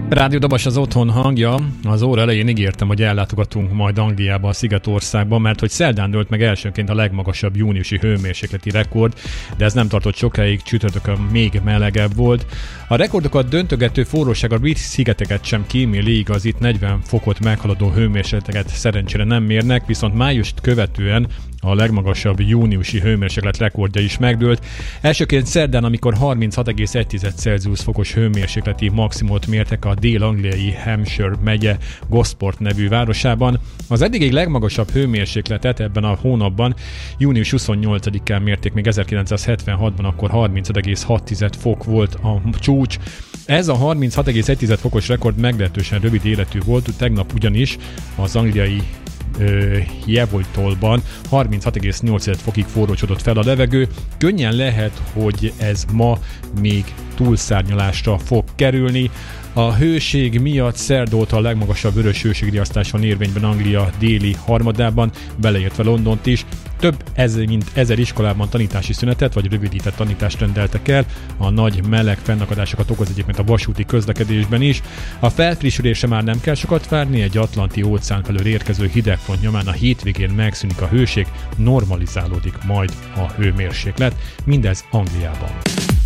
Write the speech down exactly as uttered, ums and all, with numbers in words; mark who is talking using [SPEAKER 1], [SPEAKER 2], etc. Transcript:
[SPEAKER 1] Rádió Dabas az otthon hangja. Az óra elején ígértem, hogy ellátogatunk majd Angliába, a Szigetországba, mert hogy szerdán dőlt meg elsőként a legmagasabb júniusi hőmérsékleti rekord, de ez nem tartott sokáig, csütörtökön még melegebb volt. A rekordokat döntögető forróság a brit szigeteket sem kíméli, igaz, itt negyven fokot meghaladó hőmérsékleteket szerencsére nem mérnek, viszont májust követően a legmagasabb júniusi hőmérséklet rekordja is megdőlt. Elsőként szerdán, amikor harminchat egész egy Celsius fokos hőmérsékleti maximumot mértek a dél-angliai Hampshire megye Gosport nevű városában. Az eddig legmagasabb hőmérsékletet ebben a hónapban június huszonnyolcadikán mérték még ezerkilencszázhetvenhatban, akkor harmincöt egész hat fok volt a csúcs. Ez a harminchat egész egy fokos rekord meglehetősen rövid életű volt, tegnap ugyanis az angliai Jevoltolban harminchat egész nyolc fokig forrócsodott fel a levegő. Könnyen lehet, hogy ez ma még túlszárnyalásra fog kerülni. A hőség miatt szerdóta a legmagasabb vörös hőségriasztás van érvényben Anglia déli harmadában, beleértve Londont is. Több ezer, mint ezer iskolában tanítási szünetet vagy rövidített tanítást rendeltek el. A nagy meleg fennakadásokat okoz egyébként a vasúti közlekedésben is. A felfrissülésre már nem kell sokat várni, egy atlanti óceán felől érkező hidegfront nyomán a hétvégén megszűnik a hőség, normalizálódik majd a hőmérséklet. Mindez Angliában.